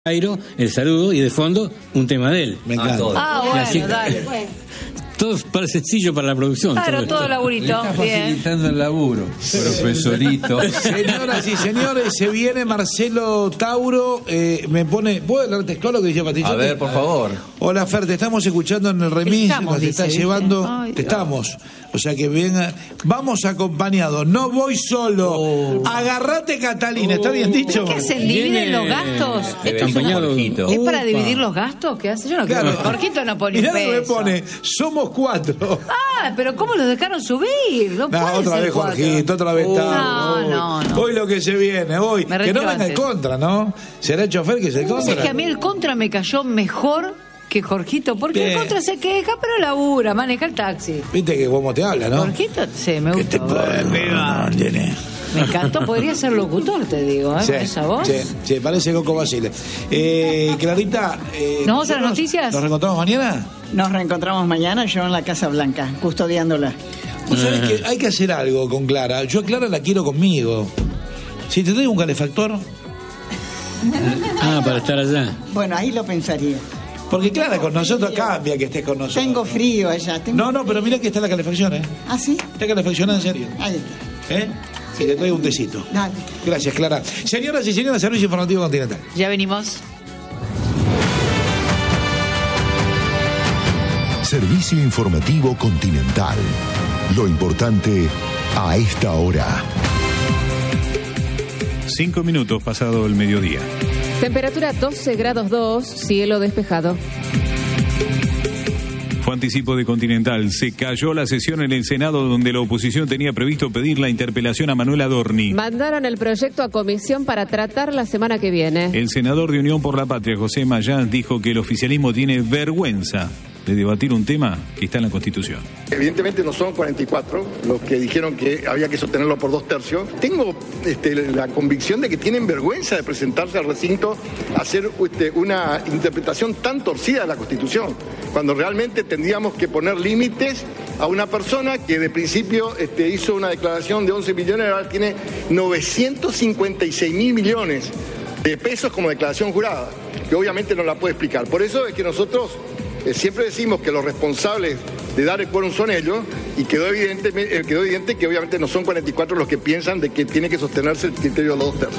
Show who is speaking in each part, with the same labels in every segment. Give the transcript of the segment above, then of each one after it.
Speaker 1: Jairo, el saludo, y de fondo un tema de él.
Speaker 2: Me encanta.
Speaker 1: Así,
Speaker 3: dale.
Speaker 1: todo para sencillo para la producción.
Speaker 3: Claro, todo laburito.
Speaker 4: Le está facilitando el laburo, profesorito.
Speaker 2: Señoras y señores, se viene Marcelo Tauro. Me pone. ¿Puedo hablar textual lo que dice Patricio?
Speaker 4: A ver, por favor.
Speaker 2: Hola, Fer, te estamos escuchando en el remis.
Speaker 3: Estamos,
Speaker 2: Nos está
Speaker 3: dice,
Speaker 2: llevando.
Speaker 3: Ay,
Speaker 2: te estamos. O sea que venga. Vamos acompañados. No voy solo. Agarrate, Catalina. ¿Está bien dicho?
Speaker 3: ¿Qué hacen? ¿Dividen los gastos?
Speaker 1: Acompañado.
Speaker 3: ¿Es para dividir los gastos? ¿Qué hace? Yo no creo. Jorgito no pone un
Speaker 2: Mirá lo que
Speaker 3: peso.
Speaker 2: pone. Somos 4.
Speaker 3: Ah, pero ¿cómo los dejaron subir? No, pueden
Speaker 2: otra
Speaker 3: ser
Speaker 2: vez
Speaker 3: 4.
Speaker 2: Jorgito, otra vez Tauro.
Speaker 3: No.
Speaker 2: Hoy lo que se viene, hoy.
Speaker 3: Me
Speaker 2: Que no
Speaker 3: retiro
Speaker 2: venga el
Speaker 3: antes.
Speaker 2: contra, ¿no? ¿Será el chofer que se
Speaker 3: Es
Speaker 2: contra?
Speaker 3: que a mí el contra me cayó mejor que Jorgito, porque
Speaker 2: Bien.
Speaker 3: el contra se queja, pero labura, maneja el taxi.
Speaker 2: Viste que cómo te habla, ¿no?
Speaker 3: Jorgito, sí, me
Speaker 2: Que te
Speaker 3: gustó.
Speaker 2: puede pegar, tiene.
Speaker 3: Me encantó, podría ser locutor, te digo, ¿eh?
Speaker 2: Sí,
Speaker 3: Con esa voz.
Speaker 2: sí, parece Coco Basile. Clarita.
Speaker 3: ¿Nos vamos a las noticias?
Speaker 2: ¿Nos reencontramos mañana?
Speaker 5: Nos reencontramos mañana, yo en la Casa Blanca, custodiándola.
Speaker 2: Vos sabés que hay que hacer algo con Clara. Yo a Clara la quiero conmigo. Si te traigo un calefactor.
Speaker 1: Para estar allá.
Speaker 5: Bueno, ahí lo pensaría.
Speaker 2: Porque Clara con nosotros cambia que estés con nosotros.
Speaker 5: Tengo frío allá.
Speaker 2: No, pero mira que está la calefacción, ¿eh?
Speaker 5: ¿Ah, sí?
Speaker 2: Está calefaccionada en serio.
Speaker 5: Ahí está.
Speaker 2: ¿Eh? Sí, te traigo un tecito.
Speaker 5: Dale.
Speaker 2: Gracias, Clara. Señoras y señores, Servicio Informativo Continental.
Speaker 3: Ya venimos.
Speaker 6: Servicio Informativo Continental. Lo importante a esta hora.
Speaker 7: 5 minutos pasado el mediodía.
Speaker 8: Temperatura 12 grados 2, cielo despejado.
Speaker 7: Fue anticipo de Continental. Se cayó la sesión en el Senado donde la oposición tenía previsto pedir la interpelación a Manuel Adorni.
Speaker 8: Mandaron el proyecto a comisión para tratar la semana que viene.
Speaker 7: El senador de Unión por la Patria, José Mayán, dijo que el oficialismo tiene vergüenza de debatir un tema que está en la Constitución.
Speaker 9: Evidentemente no son 44 los que dijeron que había que sostenerlo por 2/3. Tengo la convicción de que tienen vergüenza de presentarse al recinto a hacer una interpretación tan torcida de la Constitución, cuando realmente tendríamos que poner límites a una persona que de principio hizo una declaración de 11 millones, ahora tiene 956 mil millones de pesos como declaración jurada, que obviamente no la puede explicar. Por eso es que nosotros siempre decimos que los responsables de dar el quórum son ellos, y quedó evidente que obviamente no son 44 los que piensan de que tiene que sostenerse el criterio de los 2/3.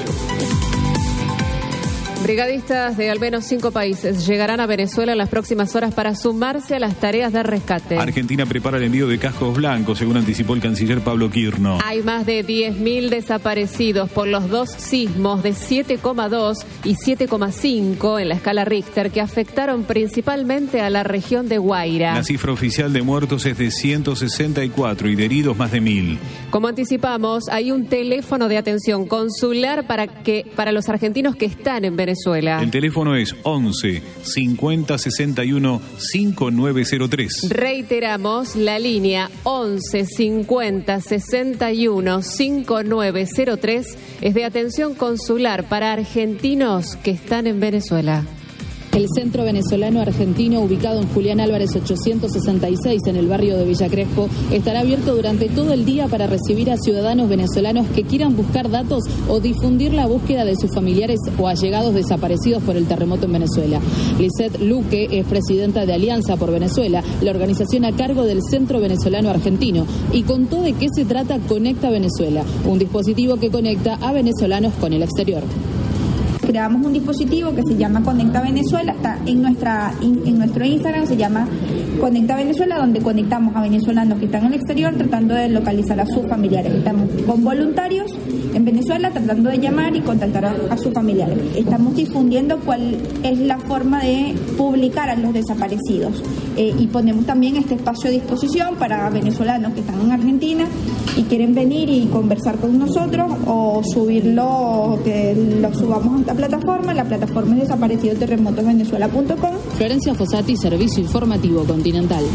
Speaker 8: Brigadistas de al menos 5 países llegarán a Venezuela en las próximas horas para sumarse a las tareas de rescate.
Speaker 7: Argentina prepara el envío de cascos blancos, según anticipó el canciller Pablo Quirno.
Speaker 8: Hay más de 10.000 desaparecidos por los 2 sismos de 7,2 y 7,5 en la escala Richter que afectaron principalmente a la región de Guaira.
Speaker 7: La cifra oficial de muertos es de 164 y de heridos más de 1.000.
Speaker 8: Como anticipamos, hay un teléfono de atención consular para los argentinos que están en Venezuela.
Speaker 7: El teléfono es 11 50 61 5903.
Speaker 8: Reiteramos la línea 11 50 61 5903 es de atención consular para argentinos que están en Venezuela.
Speaker 10: El Centro Venezolano Argentino, ubicado en Julián Álvarez 866 en el barrio de Villa Crespo, estará abierto durante todo el día para recibir a ciudadanos venezolanos que quieran buscar datos o difundir la búsqueda de sus familiares o allegados desaparecidos por el terremoto en Venezuela. Lisette Luque es presidenta de Alianza por Venezuela, la organización a cargo del Centro Venezolano Argentino, y contó de qué se trata Conecta Venezuela, un dispositivo que conecta a venezolanos con el exterior.
Speaker 11: Creamos un dispositivo que se llama Conecta Venezuela, está en nuestro Instagram, se llama Conecta Venezuela, donde conectamos a venezolanos que están en el exterior tratando de localizar a sus familiares. Estamos con voluntarios en Venezuela tratando de llamar y contactar a sus familiares. Estamos difundiendo cuál es la forma de publicar a los desaparecidos y ponemos también este espacio a disposición para venezolanos que están en Argentina y quieren venir y conversar con nosotros o subirlo, que lo subamos a esta plataforma. La plataforma es desaparecidoterremotosvenezuela.com.
Speaker 10: Florencia Fossati, Servicio Informativo Continental.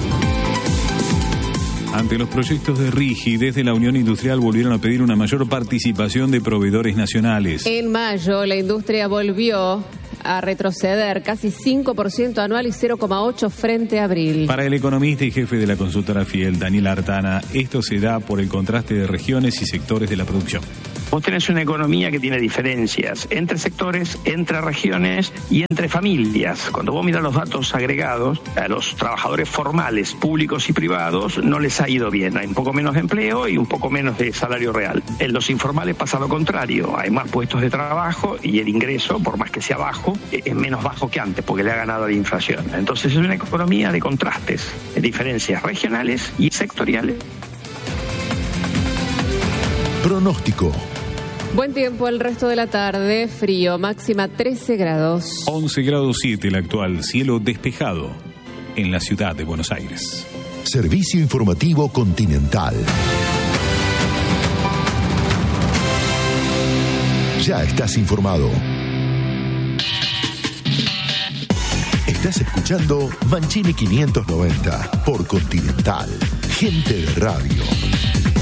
Speaker 7: Ante los proyectos de RIGI, desde la Unión Industrial volvieron a pedir una mayor participación de proveedores nacionales.
Speaker 8: En mayo, la industria volvió a retroceder casi 5% anual y 0,8% frente a abril.
Speaker 7: Para el economista y jefe de la consultora Fiel, Daniel Artana, esto se da por el contraste de regiones y sectores de la producción.
Speaker 12: Vos tenés una economía que tiene diferencias entre sectores, entre regiones y entre familias. Cuando vos mirás los datos agregados, a los trabajadores formales, públicos y privados, no les ha ido bien. Hay un poco menos de empleo y un poco menos de salario real. En los informales pasa lo contrario. Hay más puestos de trabajo y el ingreso, por más que sea bajo, es menos bajo que antes porque le ha ganado la inflación. Entonces es una economía de contrastes, de diferencias regionales y sectoriales.
Speaker 6: Pronóstico.
Speaker 8: Buen tiempo el resto de la tarde, frío, máxima 13 grados.
Speaker 7: 11 grados 7 el actual, cielo despejado en la ciudad de Buenos Aires.
Speaker 6: Servicio informativo Continental. Ya estás informado. Estás escuchando Mancini 590 por Continental. Gente de radio.